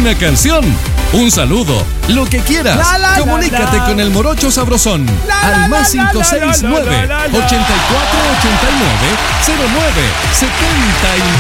una canción, un saludo, lo que quieras. Comunícate con el Morocho Sabrosón al más 569 8489 09 79.